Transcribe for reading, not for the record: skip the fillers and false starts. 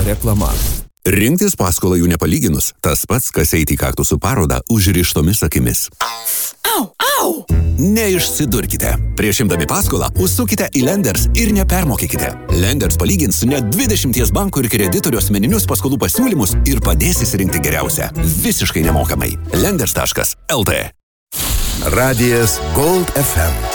reklama. Rinktis paskolą jų nepalyginus, tas pats, kas eiti į kaktusų parodą užrištomis akimis. Au, au! Neišsidurkite. Prieš imdami paskolą užsukite į Lenders ir nepermokykite. Lenders palygins net 20 bankų ir kreditorių asmeninius paskolų pasiūlymus ir padės įsirinkti geriausią. Visiškai nemokamai. Lenders.lt. Radijas Gold FM.